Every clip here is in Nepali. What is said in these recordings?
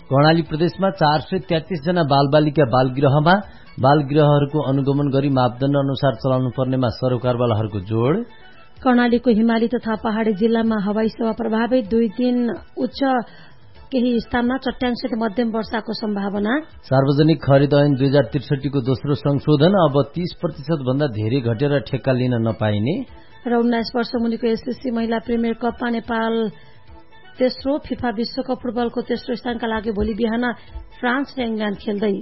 कर्णाली प्रदेशमा 433 जना बालबालिका बालगृहमा बालगृहहरूको अनुगमन गरी मापदण्ड अनुसार चलाउनु पर्नेमा सरकारवालाहरूको जोड। कर्णालीको हिमाली तथा पहाड़ी जिल्लामा हवाई सेवा प्रभावित 2 दिन उच्च केही स्थानमा चट्याङसहित मध्यम वर्षाको सम्भावना। सार्वजनिक खरिद ऐन 2063 को दोस्रो संशोधन, अब 30% भन्दा धेरै घटेर ठेक्का लिन नपाइने। र 19 वर्ष मुनिको एसएससी महिला प्रिमियर कपमा नेपाल तेस्रो, फिफा विश्वकप फुटबलको तेस्रो स्थानका लागि भोलि बिहान फ्रान्स र इङ्ल्याण्ड खेल्दै।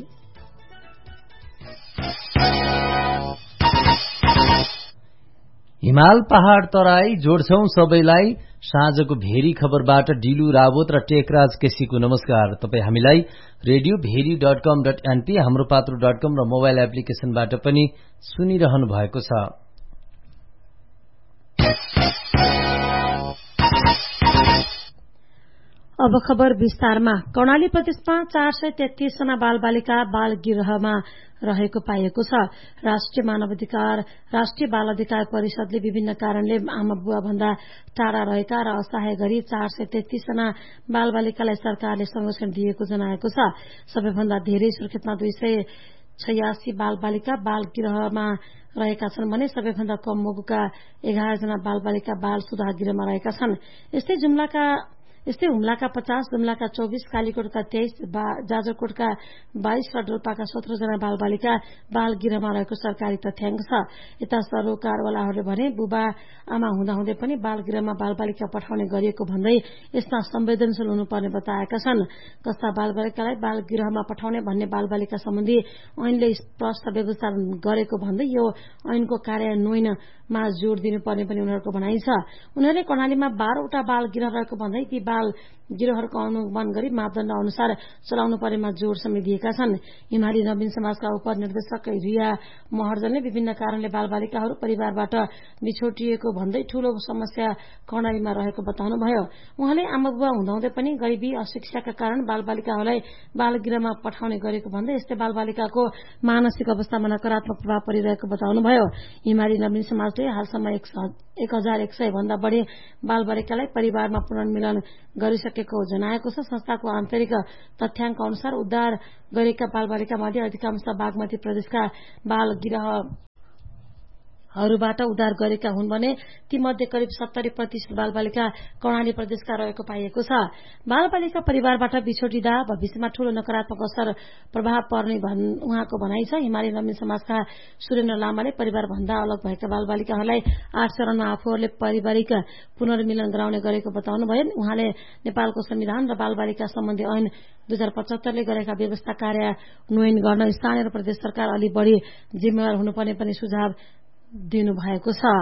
हिमाल पहाड़ तराई जोड्छौं सबैलाई। साँझको भेरी खबरबाट डिलु रावत र टेकराज केसीको नमस्कार। तपाईँ हामीलाई रेडियोभेरी.com.np, हाम्रो पात्रो.com र मोबाइल एप्लिकेशनबाट पनि सुनिरहनु भएको छ। अब खबर विस्तारमा। कर्णाली प्रदेशमा 433 जना बालबालिका बालगृहमा रहेको पाइएको छ। राष्ट्रिय बाल अधिकार परिषदले विभिन्न कारणले आमा बुवा भन्दा टाढा रहेका र असहाय गरी 433 जना बालबालिकालाई सरकारले संरक्षण दिएको जनाएको छ। सबैभन्दा धेरै सुर्खेतमा 286 बालबालिका बालगृहमा रहेका छन् भने सबैभन्दा कम मुगुका 11 जना बालबालिका बाल सुधार गृहमा रहेका छन्। यस्तै हुम्लाका 50, जुम्लाका 24, कालीकोटका 23, जाजरकोटका 22 र डोल्पाका 17 जना बालबालिका बालगृहमा रहेको सरकारी तथ्याङ्क छ। यता सरकारवालाहरूले भने बुबा आमा हुँदाहुँदै पनि बालगृहमा बालबालिका पठाउने गरिएको भन्दै यसमा संवेदनशील हुनुपर्ने बताएका छन्। कस्ता बालबालिकालाई बालगृहमा पठाउने भन्ने बालबालिका सम्बन्धी ऐनले स्पष्ट व्यवस्था गरेको भन्दै यो ऐनको कार्यान्वयनमा जोड़ दिनुपर्ने पनि उनीहरूको भनाइ छ। उनीहरूले कर्णालीमा 12 वटा बालगृह रहेको भन्दै ती बाल गिरोहरुको अनुगमन गरी मापदण्ड अनुसार चलाउनु परेमा जोड़ समेत दिएका छन्। हिमाली नवीन समाजका उपनिर्देशक रिया महर्जनले विभिन्न कारणले बालबालिकाहरू परिवारबाट बिछोटिएको भन्दै ठूलो समस्या कर्णालीमा रहेको बताउनुभयो। उहाँले आमा बुबा हुँदाहुँदै पनि गरिबी अशिक्षाका कारण बालबालिकाहरूलाई बालगृहमा पठाउने गरेको भन्दै यस्तै बालबालिकाको मानसिक अवस्थामा नकारात्मक प्रभाव परिरहेको बताउनुभयो। हिमाली नवीन समाजले हालसम्म 1100 भन्दा बढ़ी बालबालिकालाई परिवारमा पुनर्मिलन गरिसकेको जनाएको छ। संस्थाको आन्तरिक तथ्याङ्क अनुसार उद्धार गरेका बालबालिका मध्ये अधिकांश बागमती प्रदेशका बालगृहहरूबाट उद्धार गरेका हुन् भने तीमध्ये करिब 70% बालबालिका कर्णाली प्रदेशका रहेको पाइएको छ। बालबालिका परिवारबाट बिछोटिँदा भविष्यमा ठूलो नकारात्मक असर प्रभाव पर्ने उहाँको भनाइ छ। हिमाली नवीन समाजका सुरेन्द्र लामाले परिवार भन्दा अलग भएका बालबालिकाहरूलाई 8 चरणमा आफूहरूले पारिवारिक पुनर्मिलन गराउने गरेको बताउनुभयो। उहाँले नेपालको संविधान र बालबालिका सम्बन्धी ऐन 2075 ले गरेका व्यवस्था कार्यान्वयन गर्न स्थानीय र प्रदेश सरकार अलि बढ़ी जिम्मेवार हुनुपर्ने पनि सुझाव दिनु भएको छ।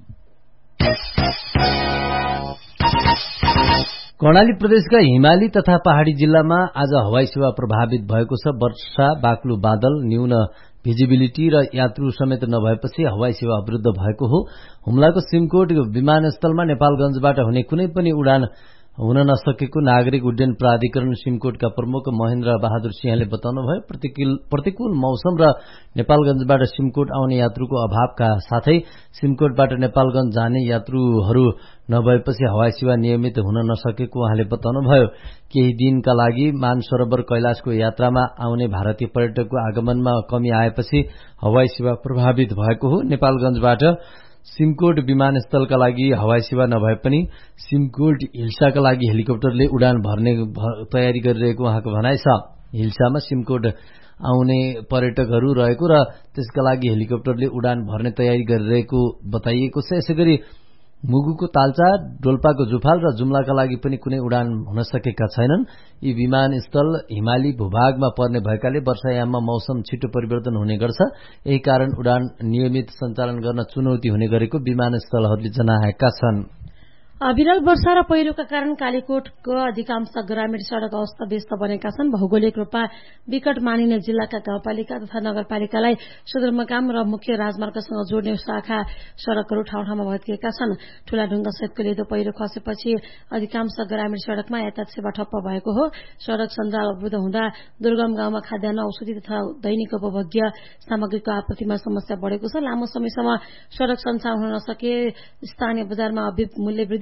कर्णाली प्रदेशका हिमाली तथा पहाड़ी जिल्लामा आज हवाई सेवा प्रभावित भएको छ। वर्षा, बाक्लो बादल, न्यून भिजिबिलिटी र यात्रु समेत नभएपछि हवाई सेवा अवरुद्ध भएको हो। हुम्लाको सिमकोट विमानस्थलमा नेपालगंजबाट हुने कुनै पनि उडान हुन नसकेको नागरिक उड्डयन प्राधिकरण सिमकोटका प्रमुख महेन्द्र बहादुर सिंहले बताउनुभयो। प्रतिकूल मौसम र नेपालगंजबाट सिमकोट आउने यात्रुको अभावका साथै सिमकोटबाट नेपालगंज जाने यात्रुहरू नभएपछि हवाई सेवा नियमित हुन नसकेको उहाँले बताउनुभयो। केही दिनका लागि मानसरोवर कैलाशको यात्रामा आउने भारतीय पर्यटकको आगमनमा कमी आएपछि हवाई सेवा प्रभावित भएको हो। नेपालगंजबाट सिमकोट विमानस्थलका लागि हवाई सेवा नभए पनि सिमकोट हिल्साका लागि हेलिकप्टरले उडान भर्ने तयारी गरिरहेको उहाँको भनाइ छ। हिल्सामा सिमकोट आउने पर्यटकहरू रहेको र त्यसका लागि हेलिकप्टरले उडान भर्ने तयारी गरिरहेको बताइएको छ। यसैगरी मुगुको तालचा, डोल्पाको जुफाल र जुम्लाका लागि पनि कुनै उडान हुन सकेका छैनन्। यी विमानस्थल हिमाली भूभागमा पर्ने भएकाले वर्षायाममा मौसम छिटो परिवर्तन हुने गर्छ। यही कारण उडान नियमित सञ्चालन गर्न चुनौती हुने गरेको विमानस्थलहरूले जनाएका छन्। अविरल वर्षा र पहिरोका कारण कालीकोटको अधिकांश ग्रामीण सड़क अस्त-व्यस्त बनेका छन्। भौगोलिक रूपमा विकट मानिने जिल्लाका गाउँपालिका तथा नगरपालिकालाई सदरमुकाम र मुख्य राजमार्गसँग जोड्ने शाखा सड़कहरू ठाउँ ठाउँमा भत्किएका छन्। ठूला ढुङ्गा सहितको लेदो पहिरो खसेपछि अधिकांश ग्रामीण सड़कमा यातायात सेवा ठप्प भएको हो। सड़क सञ्जाल अवरुद्ध हुँदा दुर्गम गाउँमा खाद्यान्न, औषधि तथा दैनिक उपभोग्य सामग्रीको आपूर्तिमा समस्या बढ़ेको छ। लामो समयसम्म सड़क सञ्चालन हुन नसके स्थानीय बजारमा मूल्य वृद्धि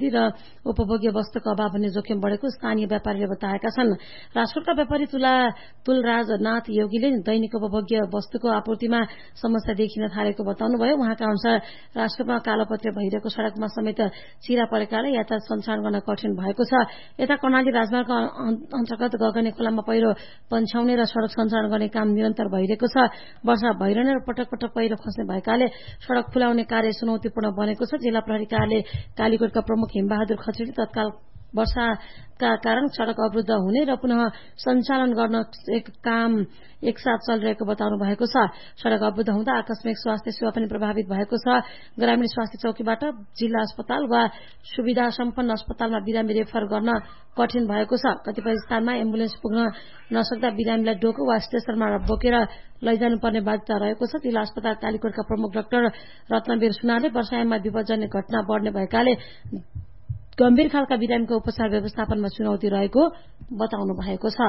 र उपभोग्य वस्तुको अभाव हुने जोखिम बढेको स्थानीय व्यापारीले बताएका छन्। राजकोटका व्यापारी तुलराज नाथ योगीले दैनिक उपभोग्य वस्तुको आपूर्तिमा समस्या देखिन थालेको बताउनुभयो। उहाँका अनुसार राजकोटमा कालोपत्रे भइरहेको सड़कमा समेत चिरा परेकाले यातायात सञ्चालन गर्न कठिन भएको छ। यता कर्णाली राजमार्ग अन्तर्गत गगने खोलामा पहिरो पन्छाउने र सड़क सञ्चालन गर्ने काम निरन्तर भइरहेको छ। वर्षा भइरहने र पटक पटक पहिरो खस्ने भएकाले सड़क खुलाउने कार्य चुनौतीपूर्ण बनेको छ। जिल्ला प्रहरी कार्यालय कालीकोटका प्रमुख हिमबहादुर खत्रीले तत्काल वर्षाका कारण सड़क अवरुद्ध हुने र पुनः सञ्चालन गर्न काम एकसाथ चलिरहेको बताउनु भएको छ। सड़क अवरुद्ध हुँदा आकस्मिक स्वास्थ्य सेवा पनि प्रभावित भएको छ। ग्रामीण स्वास्थ्य चौकीबाट जिल्ला अस्पताल वा सुविधा सम्पन्न अस्पतालमा बिरामी रेफर गर्न कठिन भएको छ। कतिपय स्थानमा एम्बुलेन्स पुग्न नसक्दा बिरामीलाई डोको वा स्ट्रेचरमा बोकेर लैजानुपर्ने बाध्यता रहेको छ। जिल्ला अस्पताल कालीकोटका प्रमुख डाक्टर रत्नवीर सुनारले वर्षायाममा विपदजन्य घटना बढ़ने भएकाले गम्भीर खालका बिरामीको उपचार व्यवस्थापनमा चुनौती रहेको बताउनु भएको छ।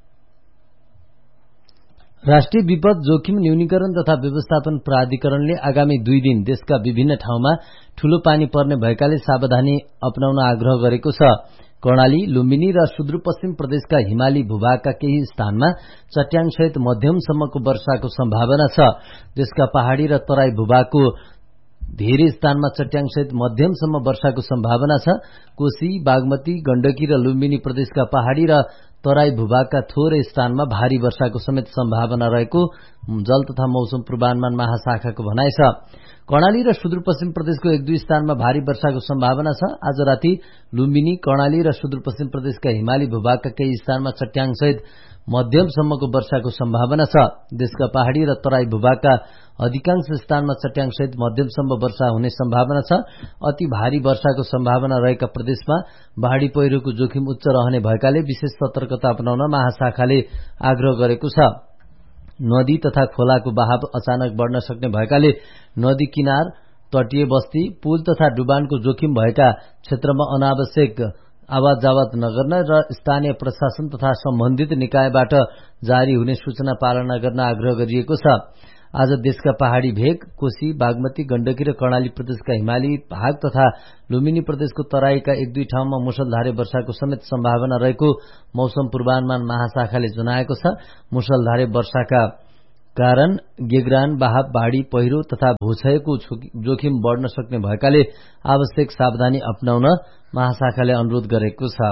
राष्ट्रिय विपद जोखिम न्यूनीकरण तथा व्यवस्थापन प्राधिकरणले आगामी 2 दिन देशका विभिन्न ठाउँमा ठूलो पानी पर्ने भएकाले सावधानी अपनाउन आग्रह गरेको छ। कर्णाली, लुम्बिनी र सुदूरपश्चिम प्रदेशका हिमाली भूभागका केही स्थानमा चट्याङसहित मध्यमसम्मको वर्षाको सम्भावना छ। देशका पहाड़ी र तराई भूभागको धेरै स्थानमा चट्याङसहित मध्यमसम्म वर्षाको सम्भावना छ। कोशी, बागमती, गण्डकी र लुम्बिनी प्रदेशका पहाड़ी र तराई भूभागका थोरै स्थानमा भारी वर्षाको समेत सम्भावना रहेको जल तथा मौसम पूर्वानुमान महाशाखाको भनाइ छ। कर्णाली र सुदूरपश्चिम प्रदेशको 1-2 स्थानमा भारी वर्षाको सम्भावना छ। आज राति लुम्बिनी, कर्णाली र सुदूरपश्चिम प्रदेशका हिमाली भूभागका केही स्थानमा चट्याङसहित मध्यमसम्मको वर्षाको सम्भावना छ। देशका पहाड़ी र तराई भूभागका अधिकांश स्थानमा चट्याङसहित मध्यमसम्म वर्षा हुने सम्भावना छ। अति भारी वर्षाको सम्भावना रहेका प्रदेशमा बाढ़ी पहिरोको जोखिम उच्च रहने भएकाले विशेष सतर्कता अपनाउन महाशाखाले आग्रह गरेको छ। नदी तथा खोलाको बहाव अचानक बढ्न सक्ने भएकाले नदी किनार, तटीय बस्ती, पुल तथा डुबानको जोखिम भएका क्षेत्रमा अनावश्यक आवाज जावाज नगर्न र स्थानीय प्रशासन तथा सम्बन्धित निकायबाट जारी हुने सूचना पालना गर्न आग्रह गरिएको छ। आज देशका पहाड़ी भेग, कोशी, बागमती, गण्डकी र कर्णाली प्रदेशका हिमाली भाग तथा लुम्बिनी प्रदेशको तराईका 1-2 ठाउँमा मुसलधारे वर्षाको समेत सम्भावना रहेको मौसम पूर्वानुमान महाशाखाले जनाएको छ। मुसलधारे वर्षाका कारण गेग्रान, बहाव, बाढ़ी पहिरो तथा भूक्षयको जोखिम बढ़न सक्ने भएकाले आवश्यक सावधानी अपनाउन महाशाखाले अनुरोध गरेको छ।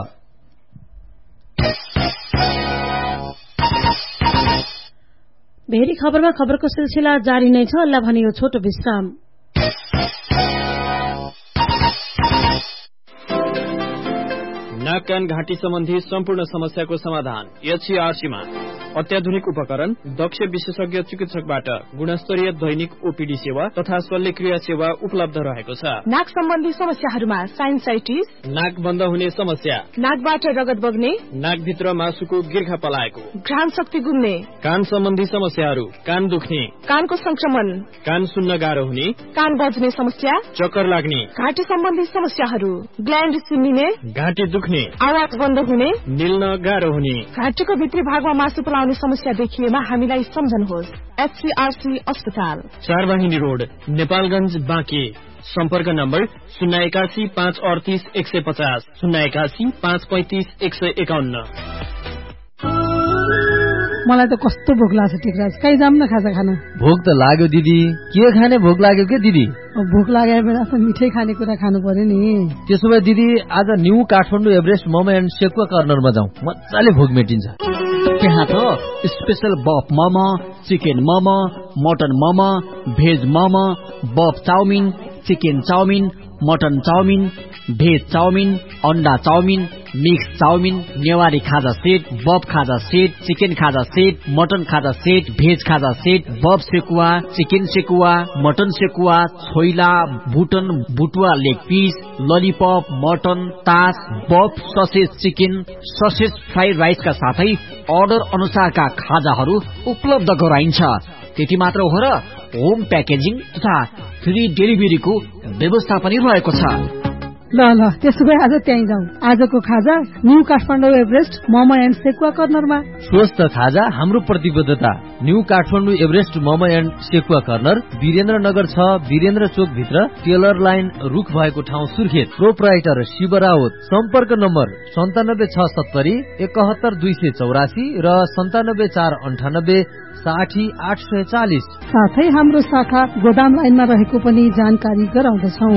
भेरी खबरमा खबरको सिलसिला जारी नै छ। अल्लाह भने यो छोटो विश्राम। नाक कान घाँटी सम्बन्धी सम्पूर्ण समस्याको समाधान एचसीआरसीमा। अत्याधुनिक उपकरण, दक्ष विशेषज्ञ चिकित्सकबाट गुणस्तरीय दैनिक ओपीडी सेवा तथा शल्यक्रिया सेवा उपलब्ध रहेको छ। नाक सम्बन्धी समस्याहरूमा साइनसाइटिस, नाक बन्द हुने समस्या, नाकबाट रगत बग्ने, नाकभित्र मासुको गिर्खा पलाएको, घ्राण शक्ति गुम्ने, कान सम्बन्धी समस्याहरू, कान दुख्ने, कानको संक्रमण, कान सुन्न गाह्रो हुने, कान बज्ने समस्या, चक्कर लाग्ने, घाँटी सम्बन्धी समस्याहरू, ग्ल्यान्ड सुन्निने, घाँटी दुख्ने, आवाज बन्द हुने, निल्न गाह्रो हुने, घाँटीको भित्री भागमा मासु पलाउने समस्या देखिएमा हामीलाई सम्झनुहोस्। एचसीआरसी अस्पताल, 4 वाहिनी रोड, नेपालगञ्ज, बाँके। सम्पर्क नम्बर 081 538 150, 081 535 151। मलाई त कस्तो भोक लाग्छ टिकराज, कहीँ जाम न खाजा खान। भोक त लाग्यो दिदी, के खाने भोक लाग्यो के दिदी? भोक लागेर बेला मिठै खाने कुरा खानु पर्यो नि। त्यसो भए दिदी आज new Kathmandu Everest momo and sekuwa कर्नरमा जाउँ, मजाले भोक मेटिन्छ। त्यहाँ त स्पेशल बफ momo, chicken momo, mutton momo, veg momo, बफ chowmein, chicken chowmein, mutton chowmein, veg chowmein, अन्डा चाउमिन, मिक्स चाउमिन, नेवारी खाजा सेट, बफ खाजा सेट, चिकन खाजा सेट, मटन खाजा सेट, भेज खाजा सेट, बफ sekuwa, chicken sekuwa, mutton sekuwa, choila, बुटन बुटुवा leg piece, lollipop, mutton, तास, बफ ससेज चिकन, ससेज फ्राइड राइसका साथै अर्डर अनुसारका खाजाहरू उपलब्ध गराइन्छ। त्यति मात्र हो र होम प्याकेजिङ तथा फ्री डेलिभरीको व्यवस्था पनि रहेको छ। ल त्यसो भए आज त्यहीँ जाउँ। आजको खाजा new Kathmandu Everest momo and sekuwa कर्नरमा। स्वस्थ खाजा हाम्रो प्रतिबद्धता। New Kathmandu Everest momo and sekuwa corner Birendranagar 6 Birendra चोक भित्र टेलर लाइन रुख भएको ठाउँ सुर्खेत। प्रोप्राइटर शिव राउत। सम्पर्क नम्बर 97670 71284 र 97498 60840। साथै हाम्रो शाखा गोदाम लाइनमा रहेको पनि जानकारी गराउँदछौ।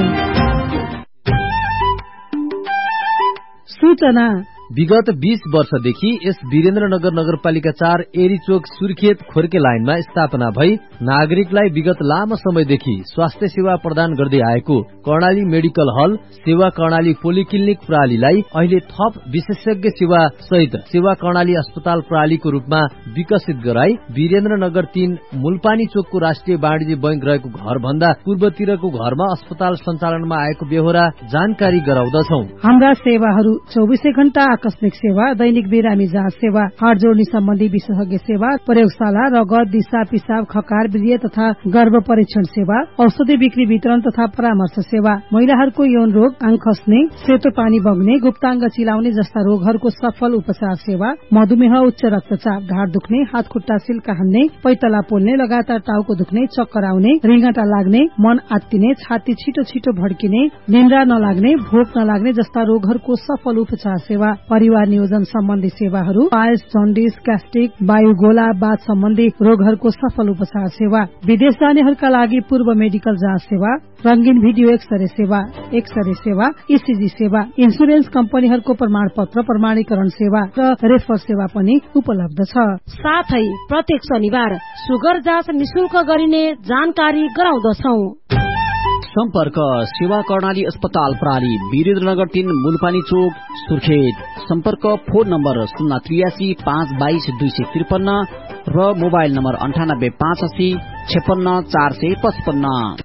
सूचना विगत 20 वर्षदेखि यस वीरेन्द्रनगर नगरपालिका 4 एरीचोक सुर्खेत खोर्के लाइनमा स्थापना भई नागरिकलाई विगत लामो समयदेखि स्वास्थ्य सेवा प्रदान गर्दै आएको कर्णाली मेडिकल हल सेवा कर्णाली पोलिक्लिनिक प्रणालीलाई अहिले थप विशेषज्ञ सेवा सहित सेवा कर्णाली अस्पताल प्रणालीको रूपमा विकसित गराई वीरेन्द्रनगर 3 मुलपानी चोकको राष्ट्रिय वाणिज्य बैंक रहेको घर भन्दा पूर्वतिरको घरमा अस्पताल सञ्चालनमा आएको बेहोरा जानकारी गराउँदछौ। हाम्रा सेवाहरू 24 घण्टा आकस्मिक सेवा, दैनिक बिरामी जाँच सेवा, हाड जोड्ने सम्बन्धी विशेषज्ञ सेवा, प्रयोगशाला, रगत, दिशा पिसाब, खकार, वीर्य तथा गर्भ परीक्षण सेवा, औषधि बिक्री वितरण तथा परामर्श सेवा, महिलाहरूको यौन रोग, आँख खस्ने, सेतो पानी बग्ने, गुप्ताङ्ग चिलाउने जस्ता रोगहरूको सफल उपचार सेवा, मधुमेह, उच्च रक्तचाप, ढाड दुख्ने, हात खुट्टा सिल्का हान्ने, पैतला पोल्ने, लगातार टाउको दुख्ने, चक्कर आउने, रिङ्गटा लाग्ने, मन आत्तिने, छाती छिटो छिटो भड्किने, निन्द्रा नलाग्ने, भोक नलाग्ने जस्ता रोगहरूको सफल उपचार सेवा, परिवार नियोजन सम्बन्धी सेवाहरू, पायल्स, जन्डिस, ग्यास्ट्रिक, वायुगोला, बाथ सम्बन्धी रोगहरूको सफल उपचार सेवा, विदेश जानेहरूका लागि पूर्व मेडिकल जाँच सेवा, रंगीन भिडियो एक्सरे सेवा, ईसीजी सेवा, इन्सुरेन्स कम्पनीहरूको प्रमाणपत्र प्रमाणीकरण सेवा र रेफर सेवा पनि उपलब्ध छ। साथै प्रत्येक शनिबार सुगर जाँच निशुल्क गरिने जानकारी गराउँदछौ। सम्पर्क सेवा कर्णाली अस्पताल प्रणाली वीरेन्द्रनगर 3 मुलपानी चोक सुर्खेत। सम्पर्क फोन नम्बर 083 522 253 र मोबाइल नम्बर 98 85 56 455।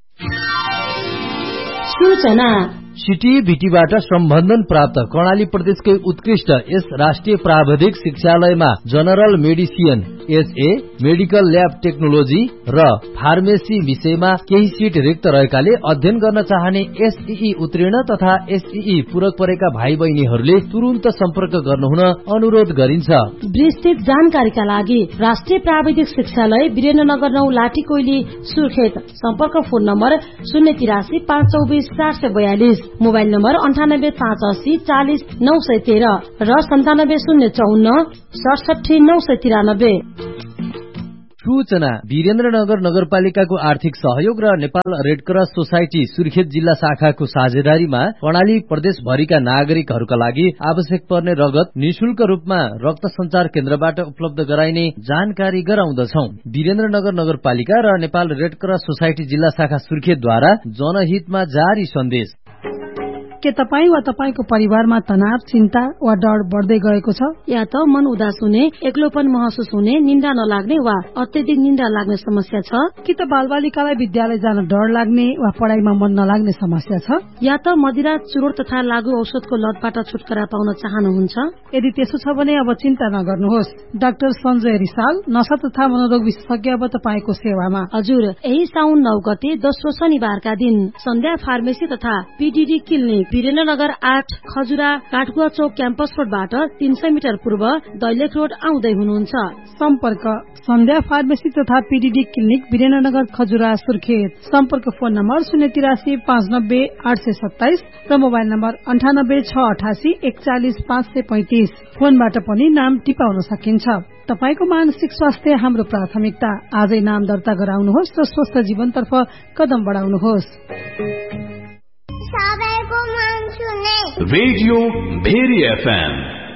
सूचना सिटी भिटीबाट सम्बन्धन प्राप्त कर्णाली प्रदेशकै उत्कृष्ट यस राष्ट्रिय प्राविधिक शिक्षालयमा general medicine SA, medical lab technology र फार्मेसी विषयमा केही सिट रिक्त रहेकाले अध्ययन गर्न चाहने एसईई उत्तीर्ण तथा एसईई पूरक परेका भाइ बहिनीहरूले तुरुन्त सम्पर्क गर्नुहुन अनुरोध गरिन्छ। विस्तृत जानकारीका लागि राष्ट्रिय प्राविधिक शिक्षालय वीरेन्द्रनगर 9 लाठीकोइली सुर्खेत। सम्पर्क फोन नम्बर 083 524 442, मोबाइल नम्बर 98 580 40 913 र 97 054 67 993। सूचना वीरेन्द्रनगर नगरपालिकाको आर्थिक सहयोग र नेपाल रेडक्रस सोसाइटी सुर्खेत जिल्ला शाखाको साझेदारीमा कर्णाली प्रदेशभरिका नागरिकहरूका लागि आवश्यक पर्ने रगत निशुल्क रूपमा रक्त संचार केन्द्रबाट उपलब्ध गराइने जानकारी गराउँदछौ। वीरेन्द्रनगर नगरपालिका र नेपाल रेडक्रस सोसाइटी जिल्ला शाखा सुर्खेतद्वारा जनहितमा जारी सन्देश। के तपाईँ वा तपाईको परिवारमा तनाव, चिन्ता वा डर बढ्दै गएको छ? या त मन उदास हुने, एक्लोपन महसुस हुने, निन्द्रा नलाग्ने वा अत्यधिक निन्द्रा लाग्ने समस्या छ? कि त बालबालिकालाई विद्यालय जान डर लाग्ने वा पढाइमा मन नलाग्ने समस्या छ? या त मदिरा, चुरोट तथा लागू औषधको लतबाट छुटकारा पाउन चाहनुहुन्छ? यदि त्यसो छ भने अब चिन्ता नगर्नुहोस्। डाक्टर सञ्जय रिसाल, नशा तथा मनोरोग विशेषज्ञ अब तपाईको सेवामा। हजुर, यही साउन 9 गते दोस्रो शनिबारका दिन सन्ध्या फार्मेसी तथा पीडीडी क्लिनिक वीरेन्द्रनगर 8 खजुरा काठगुवा चौक क्याम्पस रोडबाट 300 मिटर पूर्व दैलेख रोड आउँदै हुनुहुन्छ। सम्पर्क सन्ध्या फार्मेसी तथा पीडीडी क्लिनिक वीरेन्द्रनगर खजुरा सुर्खेत। सम्पर्क फोन नम्बर 083 590 827 र मोबाइल नम्बर 98 688 41 535। फोनबाट पनि नाम टिपाउन सकिन्छ। तपाईको मानसिक स्वास्थ्य हाम्रो प्राथमिकता। आजै नाम दर्ता गराउनुहोस् र स्वस्थ जीवनतर्फ कदम बढाउनुहोस्। Radio very FM.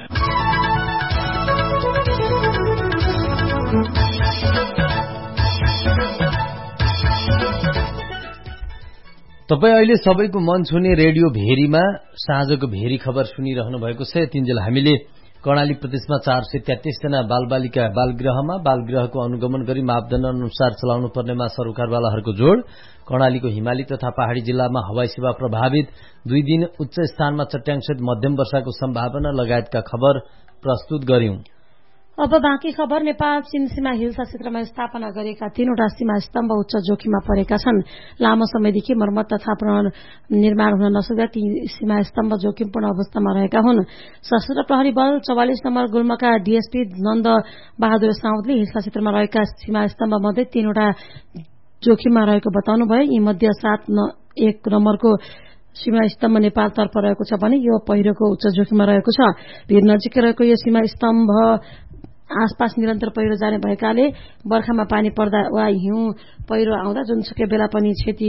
तपाई अहिले सबैको मन छुने रेडियो भेरीमा साँझको भेरी खबर सुनिरहनु भएको छ। तिनजेल हामीले कर्णाली प्रदेशमा 433 जना बालबालिका बालगृहमा बालगृहको अनुगमन गरी मापदण्ड अनुसार चलाउनु पर्नेमा सरकारवालाहरूको जोड़, कर्णालीको हिमाली तथा पहाड़ी जिल्लामा हवाई सेवा प्रभावित, 2 दिन उच्च स्थानमा चट्याङसहित मध्यम वर्षाको सम्भावना लगायतका खबर प्रस्तुत गर्यौं। अब बाँकी खबर। नेपाल चीन सीमा हिल्सा क्षेत्रमा स्थापना गरेका 3वटा सीमा स्तम्भ उच्च जोखिममा परेका छन्। लामो समयदेखि मर्मत तथा पुनर्निर्माण हुन नसक्दा ती सीमा स्तम्भ जोखिमपूर्ण अवस्थामा रहेका हुन्। सशस्त्र प्रहरी बल 44 नम्बर गुल्मका डीएसपी नन्द बहादुर साउदले हिल्सा क्षेत्रमा रहेका सीमा स्तम्भ मध्ये 3वटा जोखिममा रहेको बताउनुभयो। यी मध्ये 1 नम्बरको सीमा स्तम्भ नेपालतर्फ रहेको छ भने यो पहिरोको उच्च जोखिममा रहेको छ। भिर नजिकै रहेको यो सीमा स्तम्भ आसपास निरन्तर पहिरो जाने भएकाले बर्खामा पानी पर्दा वा हिउँ पहिरो आउँदा जुनसुकै बेला पनि क्षति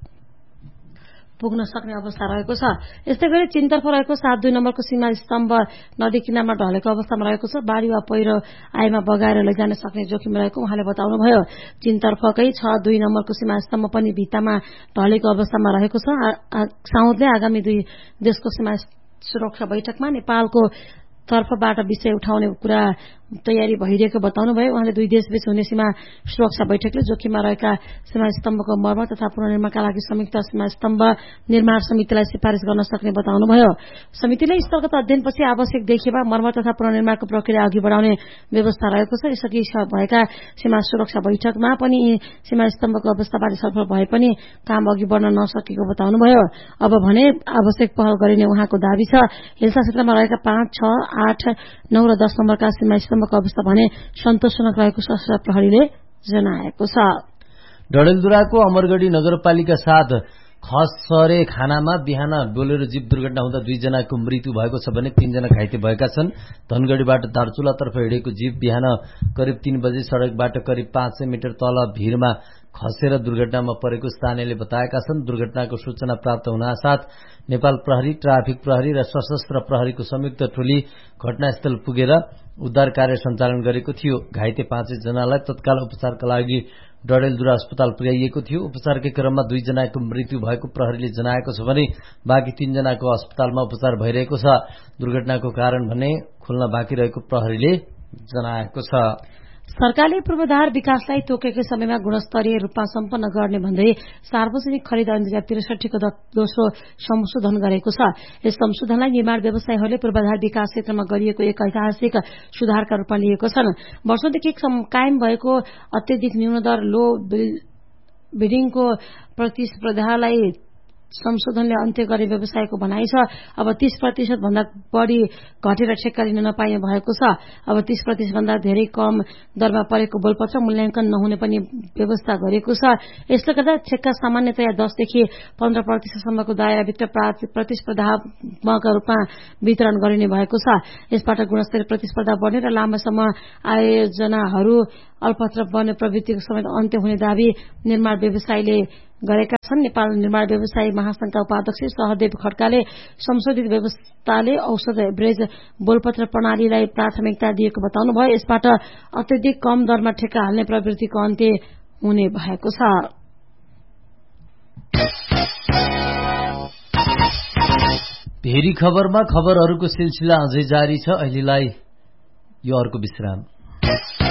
पुग्न सक्ने अवस्था रहेको छ। यस्तै गरी चीनतर्फ रहेको 7-2 नम्बरको सीमा स्तम्भ नदी किनारमा ढलेको अवस्थामा रहेको छ। बाढी वा पहिरो आएमा बगाएर लैजान सक्ने जोखिम रहेको उहाँले बताउनुभयो। चीनतर्फकै 6-2 नम्बरको सीमा स्तम्भ पनि भित्तामा ढलेको अवस्थामा रहेको छ। साउदले आगामी 2 देशको सीमा सुरक्षा बैठकमा नेपालको तर्फबाट विषय उठाउने कुरा तयारी भइरहेको बताउनुभयो। उहाँले 2 देशबीच हुने सीमा सुरक्षा बैठकले जोखिममा रहेका सीमा स्तम्भको मर्मत तथा पुनर्निर्माणका लागि संयुक्त सीमा स्तम्भ निर्माण समितिलाई सिफारिस गर्न सक्ने बताउनुभयो। समितिले स्थलगत अध्ययनपछि आवश्यक देखिएमा मर्मत तथा पुनर्निर्माणको प्रक्रिया अघि बढाउने व्यवस्था रहेको छ। यसअघि भएका सीमा सुरक्षा बैठकमा पनि यी सीमा स्तम्भको अवस्थाबारे छलफल भए पनि काम अघि बढ्न नसकेको बताउनुभयो। अब भने आवश्यक पहल गरिने उहाँको दावी छ। हिल्सा क्षेत्रमा रहेका 5, 6, 8, 9 र 10 नम्बरका सीमा स्तम्भको अवस्था भने सन्तोषजनक रहेको सशस्त्र प्रहरीले जनाएको छ। डडेलधुराको अमरगढी नगरपालिका 7 खसरे खानामा बिहान बोलेरो जीप दुर्घटना हुँदा 2 जनाको मृत्यु भएको छ भने 3 जना घाइते भएका छन्। धनगढीबाट दार्चुलातर्फ हिँडेको जीप बिहान करिब 3 बजे सड़कबाट करिब 500 मिटर तल भिरमा खसेर दुर्घटनामा परेको स्थानीयले बताएका छन्। दुर्घटनाको सूचना प्राप्त हुनासाथ नेपाल प्रहरी, ट्राफिक प्रहरी र सशस्त्र प्रहरीको संयुक्त टोली घटनास्थल पुगेर उद्धार कार्य सञ्चालन गरेको थियो। घाइते 5 जनालाई तत्काल उपचारका लागि डडेलधुरा अस्पताल पुर्याइएको थियो। उपचारकै क्रममा 2 जनाको मृत्यु भएको प्रहरीले जनाएको छ भने बाँकी 3 जनाको अस्पतालमा उपचार भइरहेको छ। दुर्घटनाको कारण भने खुल्न बाँकी रहेको प्रहरीले जनाएको छ। सरकारले पूर्वाधार विकासलाई तोकेकै समयमा गुणस्तरीय रूपमा सम्पन्न गर्ने भन्दै सार्वजनिक खरिद ऐन 2063 को दोस्रो संशोधन गरेको छ। यस संशोधनलाई निर्माण व्यवसायीहरूले पूर्वाधार विकास क्षेत्रमा गरिएको एक ऐतिहासिक सुधारका रूपमा लिएको छन्। वर्षौंदेखि कायम भएको अत्यधिक न्यून दर लो बिडिङको प्रतिस्पर्धालाई संशोधनले अन्त्य गर्ने व्यवसायको भनाइ छ। अब 30% भन्दा बढी घटेर ठेक्का लिन नपाइने भएको छ। अब 30% भन्दा धेरै कम दरमा परेको बोलपत्र मूल्याङ्कन नहुने पनि व्यवस्था गरेको छ। यसले गर्दा ठेक्का सामान्यतया 10 देखि 15% सम्मको दायराभित्र प्रतिस्पर्धात्मक रूपमा वितरण गरिने भएको छ। यसबाट गुणस्तरीय प्रतिस्पर्धा बढ्ने र लामो समय आयोजनाहरू अल्पत्र बन्ने प्रवृत्तिको समेत अन्त्य हुने दावी निर्माण व्यवसायीले गरेका छन्। नेपाल निर्माण व्यवसायी महासंघका उपाध्यक्ष सहदेव खड्काले संशोधित व्यवस्थाले औसत एभरेज बोलपत्र प्रणालीलाई प्राथमिकता दिएको बताउनुभयो। यसबाट अत्यधिक कम दरमा ठेक्का हाल्ने प्रवृत्तिको अन्त्य हुने भएको छ। भेरी खबरमा खबरहरूको सिलसिला अझै जारी छ। अहिलेलाई यो अर्को विश्राम।